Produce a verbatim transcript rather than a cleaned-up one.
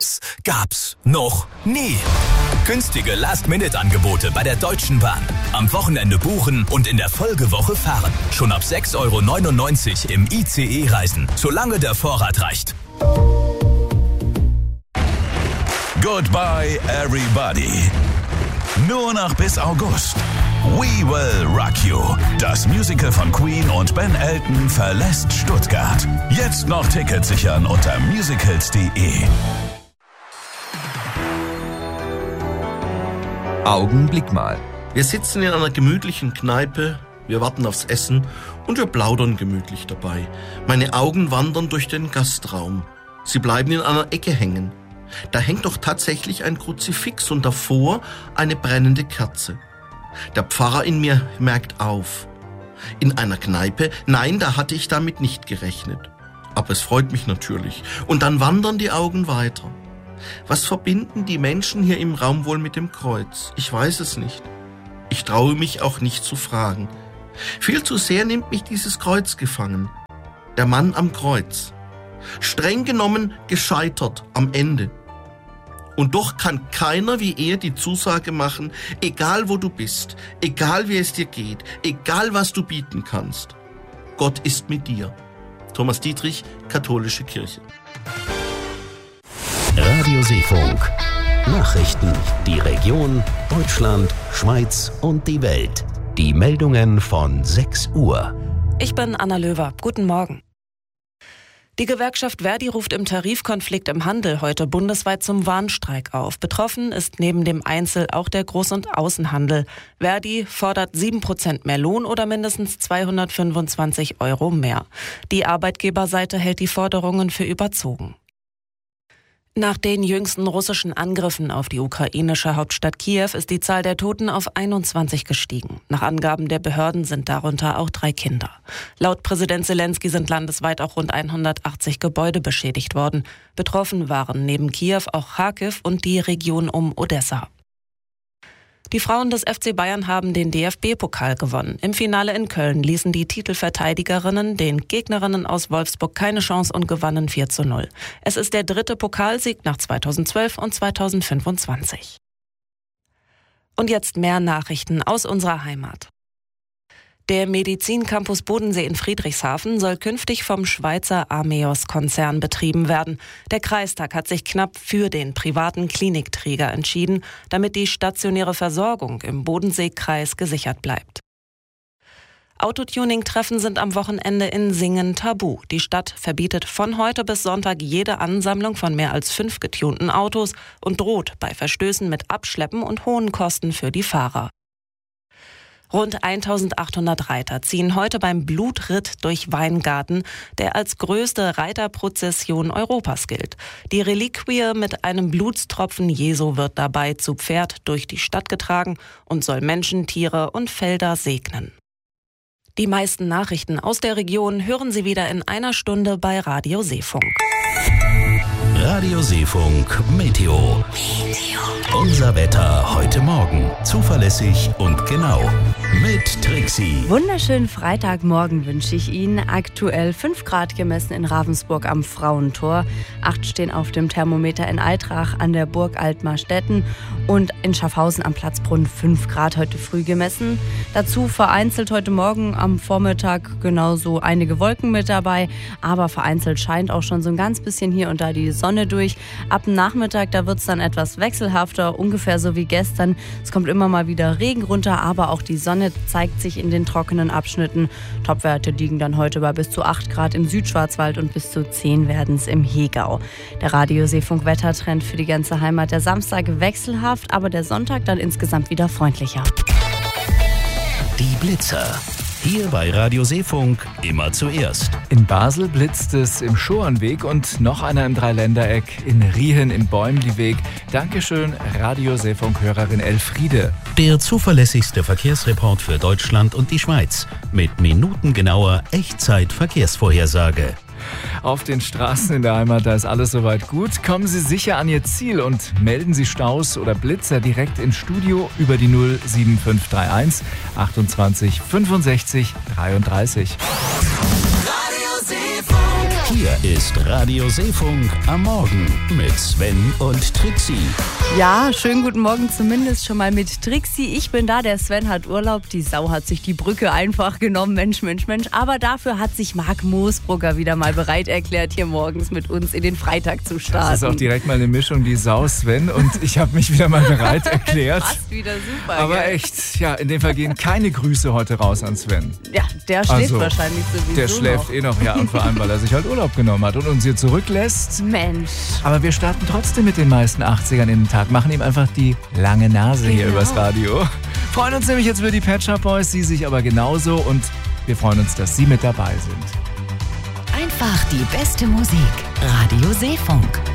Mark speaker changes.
Speaker 1: Preis gab's noch nie. Günstige Last-Minute-Angebote bei der Deutschen Bahn. Am Wochenende buchen und in der Folgewoche fahren. Schon ab sechs Euro neunundneunzig im I C E reisen, solange der Vorrat reicht.
Speaker 2: Goodbye everybody. Nur noch bis August. We Will Rock You. Das Musical von Queen und Ben Elton verlässt Stuttgart. Jetzt noch Tickets sichern unter musicals punkt de.
Speaker 3: Augenblick mal.
Speaker 4: Wir sitzen in einer gemütlichen Kneipe, wir warten aufs Essen und wir plaudern gemütlich dabei. Meine Augen wandern durch den Gastraum. Sie bleiben in einer Ecke hängen. Da hängt doch tatsächlich ein Kruzifix und davor eine brennende Kerze. Der Pfarrer in mir merkt auf. In einer Kneipe? Nein, da hatte ich damit nicht gerechnet. Aber es freut mich natürlich. Und dann wandern die Augen weiter. Was verbinden die Menschen hier im Raum wohl mit dem Kreuz? Ich weiß es nicht. Ich traue mich auch nicht zu fragen. Viel zu sehr nimmt mich dieses Kreuz gefangen. Der Mann am Kreuz. Streng genommen gescheitert am Ende. Und doch kann keiner wie er die Zusage machen, egal wo du bist, egal wie es dir geht, egal was du bieten kannst. Gott ist mit dir. Thomas Dietrich, Katholische Kirche.
Speaker 5: Radio Seefunk. Nachrichten, die Region, Deutschland, Schweiz und die Welt. Die Meldungen von sechs Uhr.
Speaker 6: Ich bin Anna Löwer. Guten Morgen. Die Gewerkschaft Verdi ruft im Tarifkonflikt im Handel heute bundesweit zum Warnstreik auf. Betroffen ist neben dem Einzel- auch der Groß- und Außenhandel. Verdi fordert sieben Prozent mehr Lohn oder mindestens zweihundertfünfundzwanzig Euro mehr. Die Arbeitgeberseite hält die Forderungen für überzogen. Nach den jüngsten russischen Angriffen auf die ukrainische Hauptstadt Kiew ist die Zahl der Toten auf einundzwanzig gestiegen. Nach Angaben der Behörden sind darunter auch drei Kinder. Laut Präsident Zelensky sind landesweit auch rund hundertachtzig Gebäude beschädigt worden. Betroffen waren neben Kiew auch Charkiw und die Region um Odessa. Die Frauen des F C Bayern haben den D F B-Pokal gewonnen. Im Finale in Köln ließen die Titelverteidigerinnen den Gegnerinnen aus Wolfsburg keine Chance und gewannen vier zu null. Es ist der dritte Pokalsieg nach zweitausendzwölf und zweitausendfünfundzwanzig. Und jetzt mehr Nachrichten aus unserer Heimat. Der Medizincampus Bodensee in Friedrichshafen soll künftig vom Schweizer Ameos-Konzern betrieben werden. Der Kreistag hat sich knapp für den privaten Klinikträger entschieden, damit die stationäre Versorgung im Bodenseekreis gesichert bleibt. Autotuning-Treffen sind am Wochenende in Singen tabu. Die Stadt verbietet von heute bis Sonntag jede Ansammlung von mehr als fünf getunten Autos und droht bei Verstößen mit Abschleppen und hohen Kosten für die Fahrer. Rund eintausendachthundert Reiter ziehen heute beim Blutritt durch Weingarten, der als größte Reiterprozession Europas gilt. Die Reliquie mit einem Blutstropfen Jesu wird dabei zu Pferd durch die Stadt getragen und soll Menschen, Tiere und Felder segnen. Die meisten Nachrichten aus der Region hören Sie wieder in einer Stunde bei Radio Seefunk.
Speaker 5: Radio Seefunk Meteo. Unser Wetter heute Morgen. Zuverlässig und genau. Mit Trixie.
Speaker 7: Wunderschönen Freitagmorgen wünsche ich Ihnen. Aktuell fünf Grad gemessen in Ravensburg am Frauentor. acht stehen auf dem Thermometer in Eitrach an der Burg Altmarstetten. Und in Schaffhausen am Platzbrunnen fünf Grad heute früh gemessen. Dazu vereinzelt heute Morgen am Vormittag genauso einige Wolken mit dabei. Aber vereinzelt scheint auch schon so ein ganz bisschen hier und da die Sonne durch. Ab dem Nachmittag, da wird es dann etwas wechselhafter, ungefähr so wie gestern. Es kommt immer mal wieder Regen runter, aber auch die Sonne zeigt sich in den trockenen Abschnitten. Topwerte liegen dann heute bei bis zu acht Grad im Südschwarzwald und bis zu zehn werden es im Hegau. Der Radio Seefunk Wettertrend für die ganze Heimat. Der Samstag wechselhaft, aber der Sonntag dann insgesamt wieder freundlicher.
Speaker 5: Die Blitzer. Hier bei Radio Seefunk immer zuerst.
Speaker 3: In Basel blitzt es im Schorenweg und noch einer im Dreiländereck in Riehen im Bäumliweg. Dankeschön, Radio Seefunk-Hörerin Elfriede.
Speaker 5: Der zuverlässigste Verkehrsreport für Deutschland und die Schweiz. Mit minutengenauer Echtzeit-Verkehrsvorhersage.
Speaker 3: Auf den Straßen in der Heimat, da ist alles soweit gut. Kommen Sie sicher an Ihr Ziel und melden Sie Staus oder Blitzer direkt ins Studio über die null sieben fünf drei eins achtundzwanzig fünfundsechzig dreiunddreißig.
Speaker 5: Hier Hier ist Radio Seefunk am Morgen mit Sven und Trixie.
Speaker 7: Ja, schönen guten Morgen zumindest schon mal mit Trixie. Ich bin da, der Sven hat Urlaub. Die Sau hat sich die Brücke einfach genommen. Mensch, Mensch, Mensch. Aber dafür hat sich Marc Moosbrugger wieder mal bereit erklärt, hier morgens mit uns in den Freitag zu starten.
Speaker 3: Das ist auch direkt mal eine Mischung, die Sau, Sven. Und ich habe mich wieder mal bereit erklärt.
Speaker 7: Passt wieder super.
Speaker 3: Aber
Speaker 7: gell?
Speaker 3: echt, ja, in dem Fall gehen keine Grüße heute raus an Sven.
Speaker 7: Ja, der schläft
Speaker 3: Also,
Speaker 7: wahrscheinlich sowieso
Speaker 3: Der schläft
Speaker 7: noch.
Speaker 3: eh noch, ja, und vor allem, weil er sich halt Urlaub genommen hat und uns hier zurücklässt.
Speaker 7: Mensch.
Speaker 3: Aber wir starten trotzdem mit den meisten achtzigern in den Tag, machen ihm einfach die lange Nase hier
Speaker 7: Genau.
Speaker 3: übers Radio. Freuen uns nämlich jetzt über die Pet Shop Boys, Sie sich aber genauso, und wir freuen uns, dass Sie mit dabei sind.
Speaker 8: Einfach die beste Musik. Radio Seefunk.